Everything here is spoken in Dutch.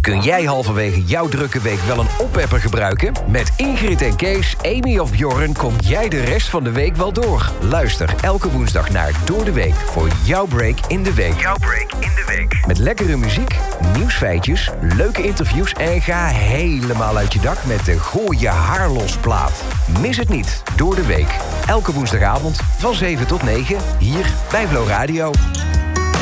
Kun jij halverwege jouw drukke week wel een oppepper gebruiken? Met Ingrid en Kees, Amy of Bjorn kom jij de rest van de week wel door. Luister elke woensdag naar Door de Week voor jouw break in de week. Jouw break in de week. Met lekkere muziek, nieuwsfeitjes, leuke interviews en ga helemaal uit je dak met de Gooi je haar los plaat. Mis het niet, Door de Week. Elke woensdagavond van 7 tot 9 hier bij Flow Radio.